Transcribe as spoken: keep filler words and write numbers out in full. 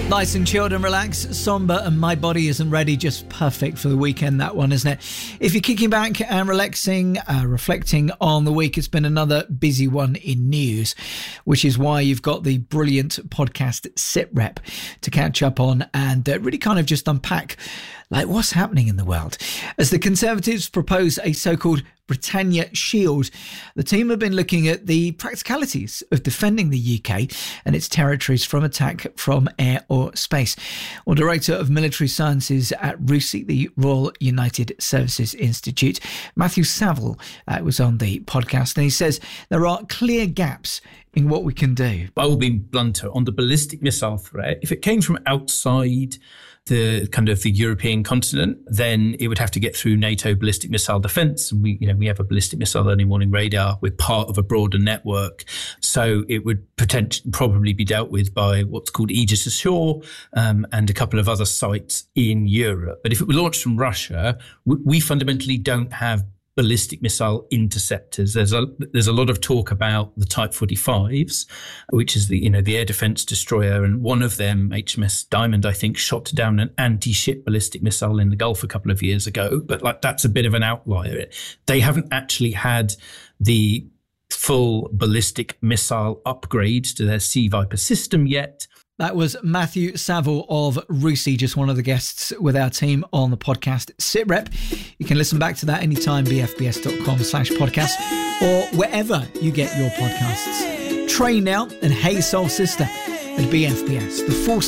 Nice and chilled and relaxed, somber, and My Body Isn't Ready, just perfect for the weekend, that one, isn't it? If you're kicking back and relaxing, uh, reflecting on the week, it's been another busy one in news, which is why you've got the brilliant podcast SitRep to catch up on and uh, really kind of just unpack like what's happening in the world. As the Conservatives propose a so-called Britannia Shield, the team have been looking at the practicalities of defending the U K and its territories from attack from air or space. Well, Director of Military Sciences at R U S I, the Royal United Services Institute, Matthew Saville, uh, was on the podcast, and he says there are clear gaps in what we can do. I will be blunter on the ballistic missile threat. If it came from outside the kind of the European continent, then it would have to get through NATO ballistic missile defense. And we, you know, we have a ballistic missile early warning radar. We're part of a broader network. So it would potentially probably be dealt with by what's called Aegis Ashore um, and a couple of other sites in Europe. But if it were launched from Russia, we, we fundamentally don't have ballistic missile interceptors. There's a there's a lot of talk about the Type forty-fives, which is the you know the air defense destroyer, and one of them, H M S Diamond, I think, shot down an anti-ship ballistic missile in the Gulf a couple of years ago. But like that's a bit of an outlier. They haven't actually had the full ballistic missile upgrades to their Sea Viper system yet. That was Matthew Saville of R U S I, just one of the guests with our team on the podcast SitRep. You can listen back to that anytime, bfbs.com slash podcast, or wherever you get your podcasts. Train now and Hey Soul Sister at B F B S. The full